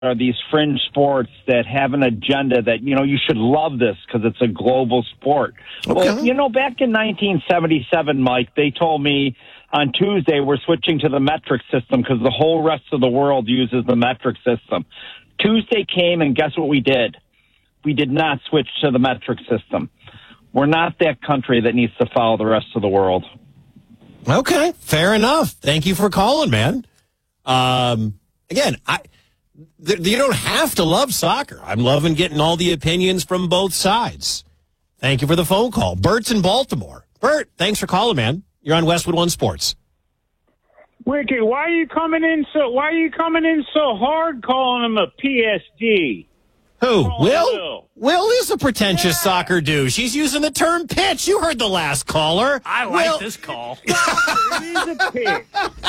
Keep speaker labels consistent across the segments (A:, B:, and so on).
A: are these fringe sports that have an agenda that, you should love this because it's a global sport.
B: Okay.
A: Well, back in 1977, Mike, they told me on Tuesday we're switching to the metric system because the whole rest of the world uses the metric system. Tuesday came, and guess what we did? We did not switch to the metric system. We're not that country that needs to follow the rest of the world.
B: Okay, fair enough. Thank you for calling, man. Again, you don't have to love soccer. I'm loving getting all the opinions from both sides. Thank you for the phone call. Bert's in Baltimore. Bert, thanks for calling, man. You're on Westwood One Sports.
C: Ricky, why are you coming in so hard calling him a PSD?
B: Who?
C: Oh,
B: Will? Will is a pretentious soccer dude. She's using the term pitch. You heard the last caller.
D: I like this call.
C: He's a pig.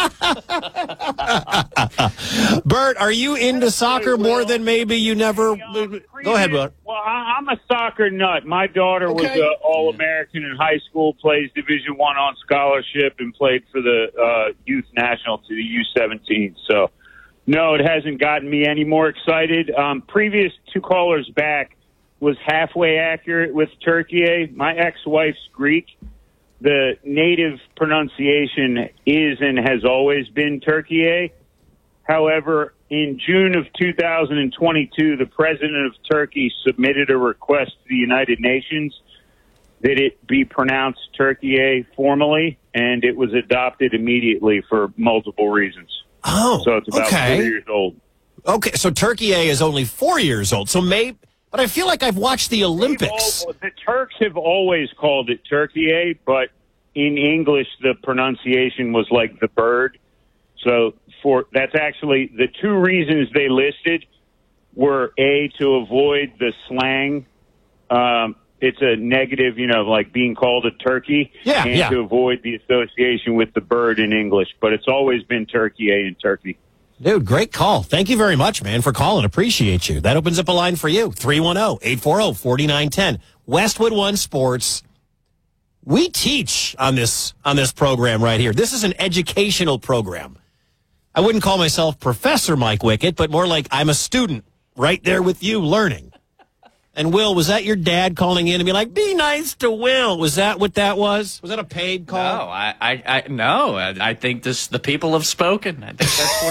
B: Bert, are you into soccer more than maybe you never... Go ahead, Bert.
C: Well, I'm a soccer nut. My daughter was an All-American in high school, plays Division I on scholarship, and played for the youth national to the U17. So, no, it hasn't gotten me any more excited. Previous two callers back was halfway accurate with Turkey. My ex-wife's Greek. The native pronunciation is and has always been Turkey. However, in June of 2022, the president of Turkey submitted a request to the United Nations that it be pronounced Turkey formally, and it was adopted immediately for multiple reasons.
B: Oh,
C: so it's about
B: okay.
C: 4 years old.
B: Okay, so Turkey is only 4 years old. So but I feel like I've watched the Olympics.
C: The Turks have always called it Turkey, but in English the pronunciation was like the bird. So that's actually the two reasons they listed were A, to avoid the slang. It's a negative, like being called a turkey, and to avoid the association with the bird in English. But it's always been Turkey in Turkey.
B: Dude, great call. Thank you very much, man, for calling. Appreciate you. That opens up a line for you. 310-840-4910. Westwood One Sports. We teach on this program right here. This is an educational program. I wouldn't call myself Professor Mike Wickett, but more like I'm a student right there with you learning. And Will, was that your dad calling in and be like, be nice to Will? Was that what that was? Was that a paid call?
D: No, no. I think the people have spoken. I think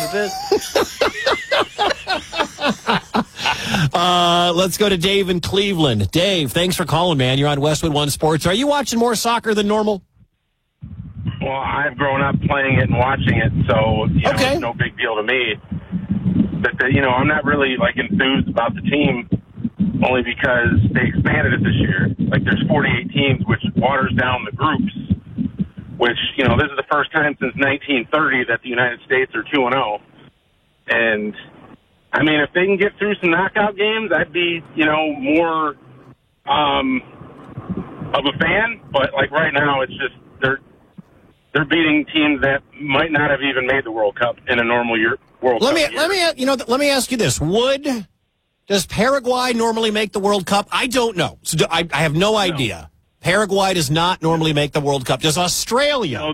D: that's what it is.
B: Let's go to Dave in Cleveland. Dave, thanks for calling, man. You're on Westwood One Sports. Are you watching more soccer than normal?
E: Well, I've grown up playing it and watching it, so
B: okay.
E: It's no big deal to me. But I'm not really enthused about the team, only because they expanded it this year. There's 48 teams, which waters down the groups. Which this is the first time since 1930 that the United States are 2-0. And I mean, if they can get through some knockout games, I'd be more of a fan. But right now, it's just they're beating teams that might not have even made the World Cup in a normal World Cup year.
B: Let me ask you this: does Paraguay normally make the World Cup? I don't know. So I have no idea. Paraguay does not normally make the World Cup. Does Australia?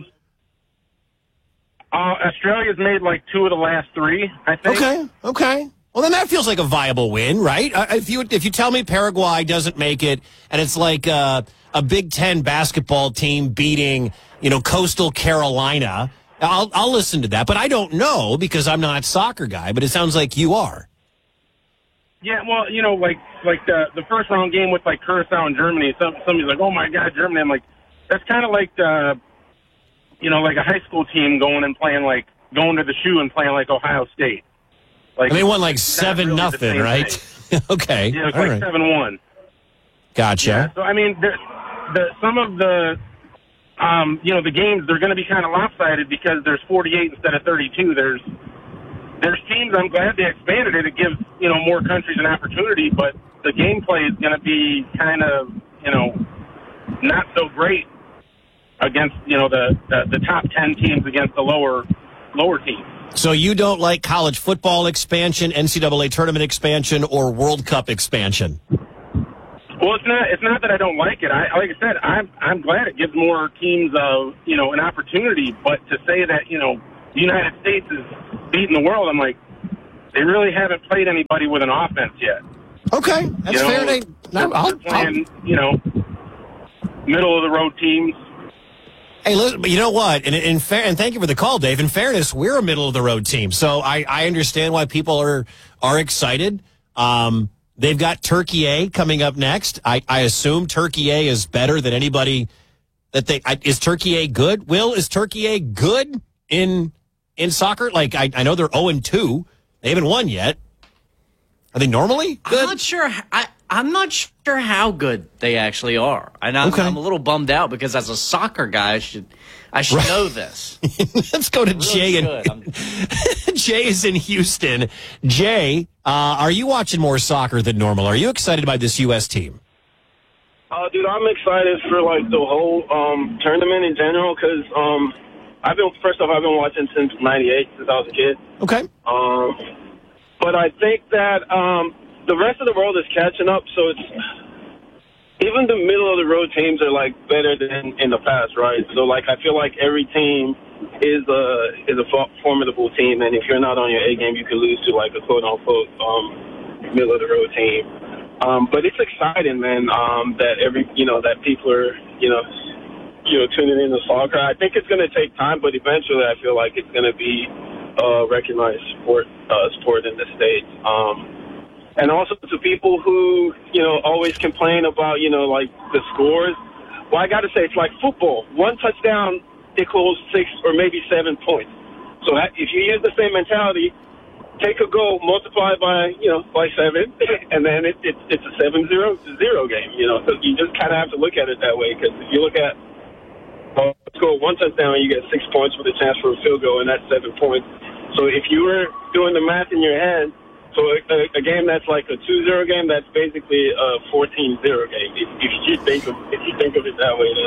E: Australia's made two of the last three, I think.
B: Okay. Well, then that feels like a viable win, right? If you tell me Paraguay doesn't make it, and it's like a Big Ten basketball team beating, Coastal Carolina, I'll listen to that. But I don't know because I'm not a soccer guy. But it sounds like you are.
E: Yeah, well, the first round game with Curacao and Germany. Somebody's like, "Oh my God, Germany!" I'm like, that's kind of like a high school team going and playing going to the shoe and playing Ohio State.
B: They won 7-0, right? Okay.
E: Yeah, it was 7-1.
B: Gotcha.
E: Yeah, so I mean, some of the the games, they're going to be kind of lopsided because there's 48 instead of 32. There's teams. I'm glad they expanded it. It gives more countries an opportunity, but the gameplay is going to be kind of not so great against the top 10 teams against the lower teams.
B: So you don't like college football expansion, NCAA tournament expansion, or World Cup expansion?
E: Well, it's not that I don't like it. Like I said, I'm glad it gives more teams an opportunity. But to say that the United States is beating the world, I'm like, they really haven't played anybody with an offense yet.
B: Okay, that's fair.
E: They're playing, middle of the road teams.
B: Hey, listen, but you know what? And thank you for the call, Dave. In fairness, we're a middle of the road team, so I understand why people are excited. They've got Turkey A coming up next. I assume Turkey A is better than anybody is Turkey A good? Will, is Turkey A good in soccer? Like I know they're 0-2. They haven't won yet. Are they normally good?
D: I'm not sure how good they actually are. And I'm a little bummed out because as a soccer guy, I should know this.
B: Let's go to Jay. Jay is in Houston. Jay, are you watching more soccer than normal? Are you excited by this U.S. team?
E: Dude, I'm excited for the whole tournament in general because I've been watching since '98, since I was a kid.
B: Okay.
E: But I think that the rest of the world is catching up, so it's even the middle of the road teams are better than in the past, right? So I feel like every team is a formidable team, and if you're not on your A game, you can lose to a quote unquote middle of the road team. But it's exciting, man. That that people are tuning into soccer. I think it's going to take time, but eventually, I feel like it's going to be recognized sport in the States. And also to people who, always complain about, the scores. Well, I got to say, it's like football. One touchdown equals 6 or maybe 7 points. So if you use the same mentality, take a goal, multiply by 7, and then it's a 7-0 game, So you just kind of have to look at it that way, because if you look at score one touchdown, you get 6 points with a chance for a field goal, and that's 7 points. So if you were doing the math in your head, so a game that's like a 2-0 game, that's basically a 14-0 game. If you think of it that way,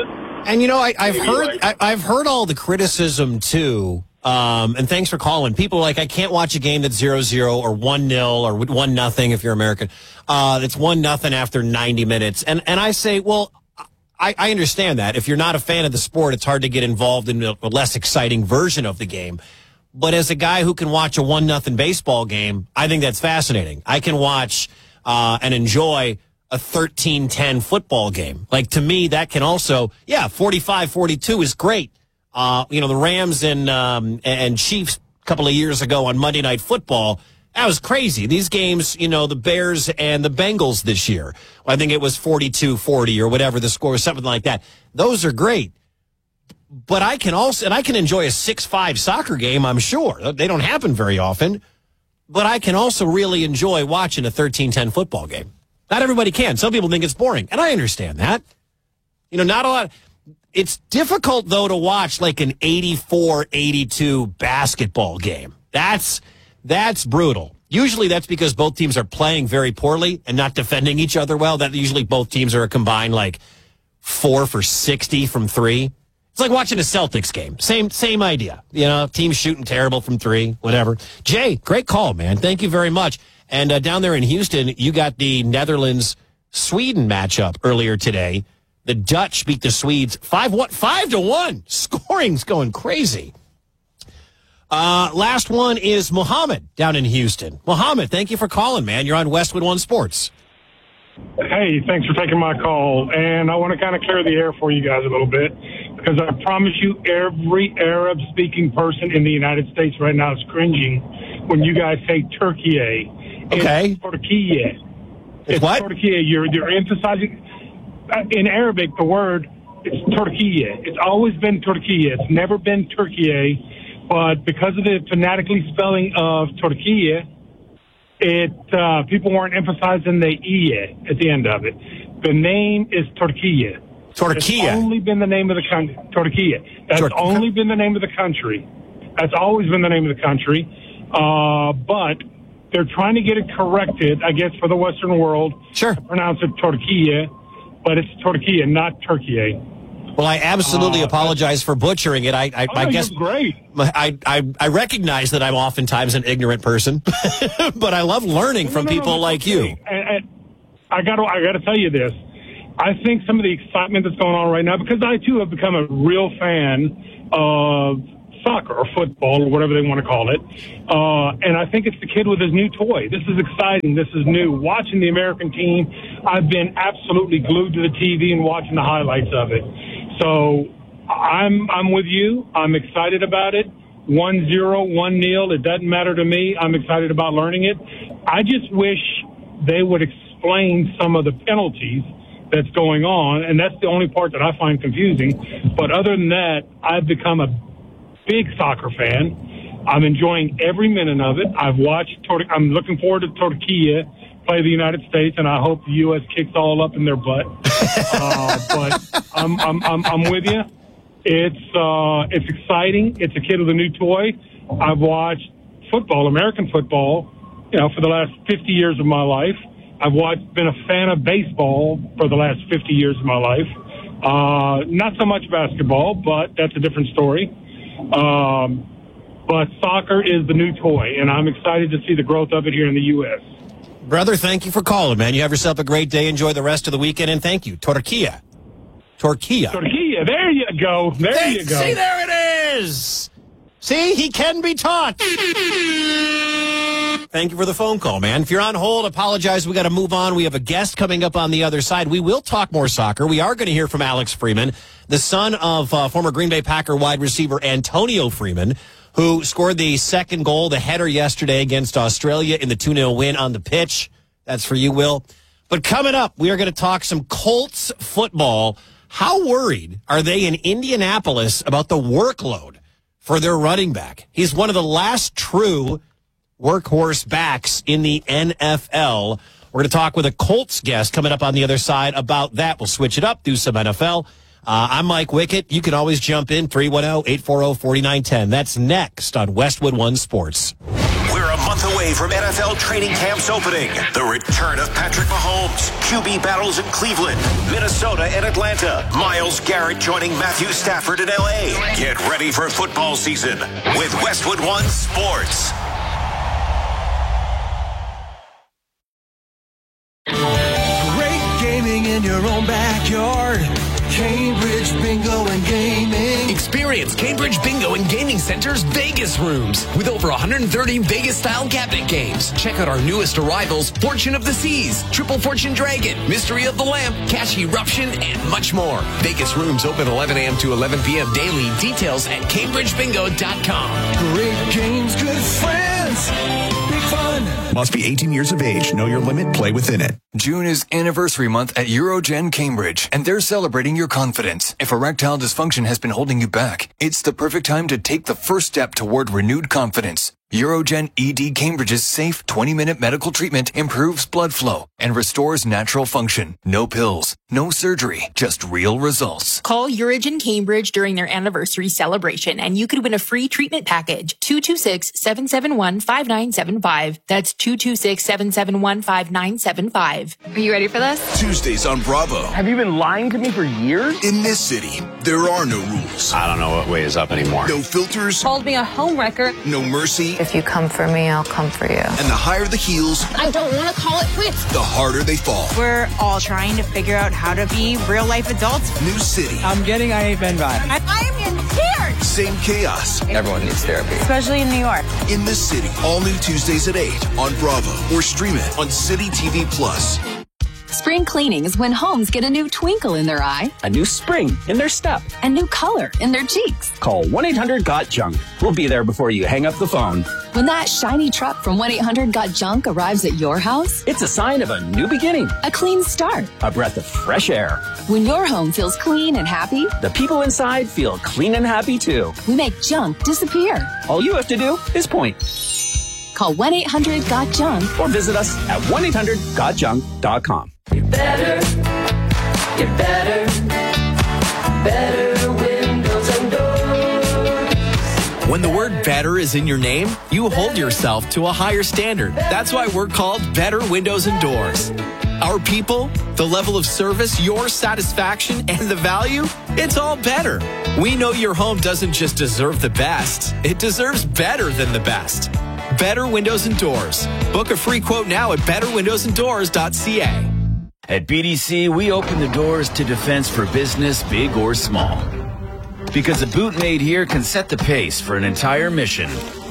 E: then.
B: And I've heard all the criticism too. And thanks for calling. People are like, I can't watch a game that's 0-0 or 1-0 or 1-0 if you're American. That's 1-0 after 90 minutes. And I say, well, I understand that. If you're not a fan of the sport, it's hard to get involved in a less exciting version of the game. But as a guy who can watch a 1-0 baseball game, I think that's fascinating. I can watch and enjoy a 13-10 football game. To me, that can also, 45-42 is great. The Rams and Chiefs a couple of years ago on Monday Night Football, that was crazy. These games, the Bears and the Bengals this year, I think it was 42-40 or whatever the score was, something like that. Those are great. But I can enjoy a 6-5 soccer game, I'm sure. They don't happen very often. But I can also really enjoy watching a 13-10 football game. Not everybody can. Some people think it's boring, and I understand that. Not a lot. It's difficult, though, to watch an 84-82 basketball game. That's brutal. Usually that's because both teams are playing very poorly and not defending each other well. That usually both teams are a combined 4 for 60 from three. It's like watching a Celtics game. Same idea. Teams shooting terrible from three, whatever. Jay, great call, man. Thank you very much. And down there in Houston, you got the Netherlands-Sweden matchup earlier today. The Dutch beat the Swedes 5-1. Scoring's going crazy. Last one is Mohammed down in Houston. Mohammed, thank you for calling, man. You're on Westwood One Sports.
F: Hey, thanks for taking my call. And I want to kind of clear the air for you guys a little bit, because I promise you every Arab-speaking person in the United States right now is cringing when you guys say Turkey.
B: Okay.
F: It's Turkey. It's
B: what?
F: Turkey. You're emphasizing. In Arabic, the word, it's Turkey. It's always been Turkey. It's never been Turkey. But because of the phonetically spelling of Turkey, people weren't emphasizing the E at the end of it. The name is Turkey.
B: Turkey.
F: That's only been the name of the country. Turkey. That's only been the name of the country. That's always been the name of the country. But they're trying to get it corrected, I guess, for the Western world.
B: Sure.
F: To pronounce it Turkey, but it's Turkey, not Turkey.
B: Well, I absolutely apologize for butchering it. I guess
F: you're great.
B: I recognize that I'm oftentimes an ignorant person, but I love learning from people like you.
F: And I got to tell you this. I think some of the excitement that's going on right now, because I too have become a real fan of soccer or football or whatever they want to call it. And I think it's the kid with his new toy. This is exciting. This is new. Watching the American team, I've been absolutely glued to the TV and watching the highlights of it. So I'm with you. I'm excited about it. 1-0, 1-0. It doesn't matter to me. I'm excited about learning it. I just wish they would explain some of the penalties that's going on, and that's the only part that I find confusing. But other than that, I've become a big soccer fan. I'm enjoying every minute of it. I'm looking forward to Turquia play the United States, and I hope the U.S. kicks all up in their butt. But I'm with you. It's exciting. It's a kid with a new toy. I've watched football, American football, for the last 50 years of my life. I've been a fan of baseball for the last 50 years of my life. Not so much basketball, but that's a different story. But soccer is the new toy, and I'm excited to see the growth of it here in the U.S.
B: Brother, thank you for calling, man. You have yourself a great day. Enjoy the rest of the weekend, and thank you. Turquia. There
F: you go. There you go.
B: See, there it is. See, he can be taught. Thank you for the phone call, man. If you're on hold, apologize. We got to move on. We have a guest coming up on the other side. We will talk more soccer. We are going to hear from Alex Freeman, the son of former Green Bay Packer wide receiver Antonio Freeman, who scored the second goal, the header yesterday against Australia in the 2-0 win on the pitch. That's for you, Will. But coming up, we are going to talk some Colts football. How worried are they in Indianapolis about the workload for their running back? He's one of the last true workhorse backs in the NFL. We're going to talk with a Colts guest coming up on the other side about that. We'll switch it up, do some NFL. I'm Mike Wickett. You can always jump in, 310-840-4910. That's next on Westwood One Sports.
G: We're a month away from NFL training camps opening. The return of Patrick Mahomes, QB battles in Cleveland, Minnesota, and Atlanta. Myles Garrett joining Matthew Stafford in L.A. Get ready for football season with Westwood One Sports.
H: Great gaming in your own backyard. Cambridge Bingo and Gaming.
I: Experience Cambridge Bingo and Gaming Center's Vegas rooms with over 130 Vegas-style cabinet games. Check out our newest arrivals, Fortune of the Seas, Triple Fortune Dragon, Mystery of the Lamp, Cash Eruption, and much more. Vegas rooms open 11 a.m. to 11 p.m. daily. Details at CambridgeBingo.com.
H: Great games, good friends, big fun.
J: Must be 18 years of age. Know your limit. Play within it.
K: June is anniversary month at Eurogen Cambridge, and they're celebrating your confidence. If erectile dysfunction has been holding you back, it's the perfect time to take the first step toward renewed confidence. Eurogen ED Cambridge's safe 20-minute medical treatment improves blood flow and restores natural function. No pills, no surgery, just real results.
L: Call Eurogen Cambridge during their anniversary celebration and you could win a free treatment package. 226-771-5975. That's 226-771-5975.
M: Are you ready for this?
J: Tuesdays on Bravo.
N: Have you been lying to me for years?
J: In this city, there are no rules.
O: I don't know what way is up anymore.
J: No filters.
M: Called me a homewrecker.
J: No mercy.
P: If you come for me, I'll come for you.
J: And the higher the heels,
M: I don't want to call it quits.
J: The harder they fall.
Q: We're all trying to figure out how to be real-life adults.
J: New city.
Q: I'm getting I Ain't Been Vibe.
M: I am in tears.
J: Same chaos.
O: Everyone needs therapy.
Q: Especially in New York.
J: In this city. All new Tuesdays at 8 on Bravo. Or stream it on City TV Plus.
R: Spring cleaning is when homes get a new twinkle in their eye,
N: a new spring in their step,
R: a new color in their cheeks.
N: Call 1-800-GOT-JUNK. We'll be there before you hang up the phone.
R: When that shiny truck from 1-800-GOT-JUNK arrives at your house,
N: it's a sign of a new beginning,
R: a clean start,
N: a breath of fresh air.
R: When your home feels clean and happy,
N: the people inside feel clean and happy too.
R: We make junk disappear.
N: All you have to do is point.
R: Call 1-800-GOT-JUNK
N: or visit us at 1-800-GOTJUNK.com.
H: You're better windows and doors.
I: When the word better is in your name, you hold yourself to a higher standard. That's why we're called Better Windows and Doors. Our people, the level of service, your satisfaction, and the value, it's all better. We know your home doesn't just deserve the best, it deserves better than the best. Better Windows and Doors. Book a free quote now at betterwindowsanddoors.ca.
S: At BDC, we open the doors to defense for business, big or small. Because a boot made here can set the pace for an entire mission.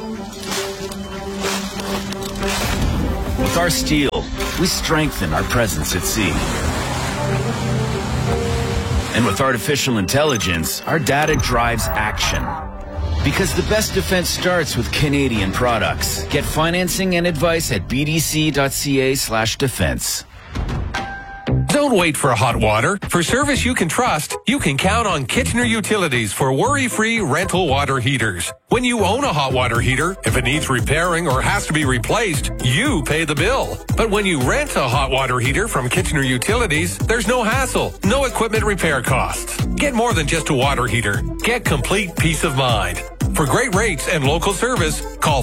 S: With our steel, we strengthen our presence at sea. And with artificial intelligence, our data drives action. Because the best defense starts with Canadian products. Get financing and advice at bdc.ca/defense.
T: Don't wait for hot water. For service you can trust, you can count on Kitchener Utilities for worry-free rental water heaters. When you own a hot water heater, if it needs repairing or has to be replaced, you pay the bill. But when you rent a hot water heater from Kitchener Utilities, there's no hassle, no equipment repair costs. Get more than just a water heater. Get complete peace of mind. For great rates and local service, call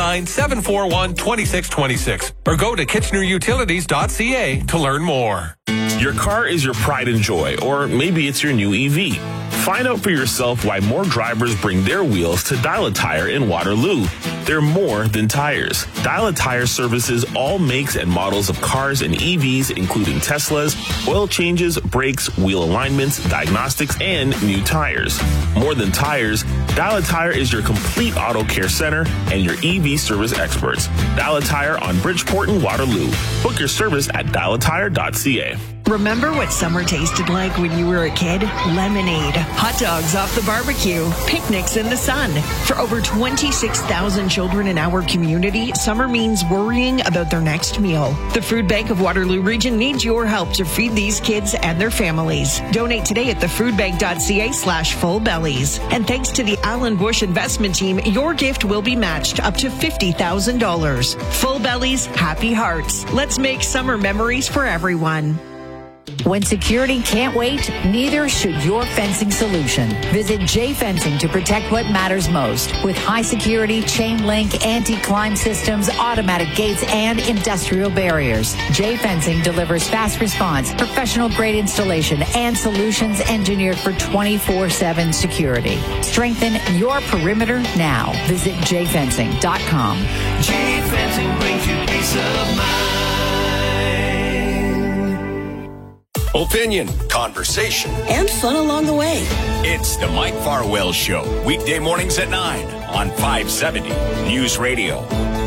T: 519-741-2626 or go to kitchenerutilities.ca to learn more.
U: Your car is your pride and joy, or maybe it's your new EV. Find out for yourself why more drivers bring their wheels to Dial a Tire in Waterloo. They're more than tires. Dial a Tire services all makes and models of cars and EVs, including Teslas, oil changes, brakes, wheel alignments, diagnostics, and new tires. More than tires, Dial a Tire is your complete auto care center and your EV service experts. Dial a Tire on Bridgeport and Waterloo. Book your service at dialatire.ca.
V: Remember what summer tasted like when you were a kid? Lemonade, hot dogs off the barbecue, picnics in the sun. For over 26,000 children in our community, summer means worrying about their next meal. The Food Bank of Waterloo Region needs your help to feed these kids and their families. Donate today at thefoodbank.ca/fullbellies. And thanks to the Alan Bush Investment Team, your gift will be matched up to $50,000. Full Bellies, happy hearts. Let's make summer memories for everyone.
W: When security can't wait, neither should your fencing solution. Visit J Fencing to protect what matters most. With high security, chain link, anti-climb systems, automatic gates, and industrial barriers. J Fencing delivers fast response, professional grade installation, and solutions engineered for 24/7 security. Strengthen your perimeter now. Visit jfencing.com.
H: J Fencing brings you peace of mind.
J: Opinion, conversation,
X: and fun along the way.
J: It's the Mike Farwell Show, weekday mornings at 9 on 570 News Radio.